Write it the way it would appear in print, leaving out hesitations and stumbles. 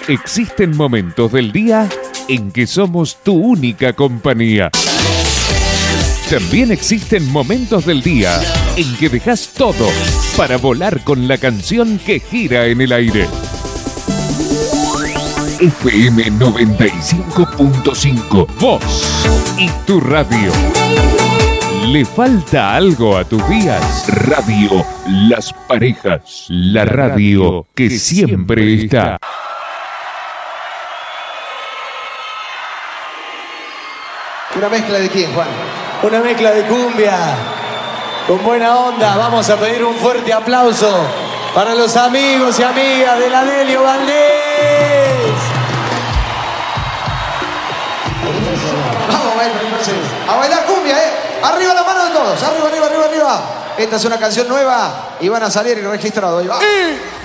Existen momentos del día en que somos tu única compañía. También existen momentos del día en que dejas todo para volar con la canción que gira en el aire. FM 95.5, vos y tu radio. ¿Le falta algo a tus días? Radio Las Parejas, la radio que siempre está. ¿Una mezcla de quién, Juan? Una mezcla de cumbia, con buena onda. Vamos a pedir un fuerte aplauso para los amigos y amigas de la Delio Valdés. Vamos, maestro, entonces. A bailar cumbia, Arriba la mano de todos. Arriba, arriba, arriba, arriba. Esta es una canción nueva y van a salir registrados. Ahí va.